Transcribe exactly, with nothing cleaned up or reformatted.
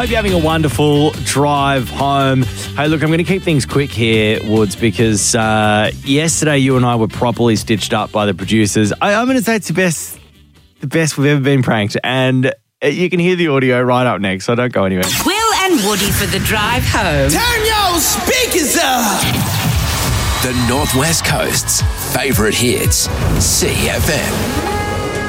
hope you're having a wonderful drive home. Hey, look, I'm going to keep things quick here, Woods, because uh, yesterday you and I were properly stitched up by the producers. I, I'm going to say it's the best, the best we've ever been pranked, and you can hear the audio right up next, so don't go anywhere. Will and Woody for the drive home. Turn your speakers up! The Northwest Coast's favourite hits, C F M.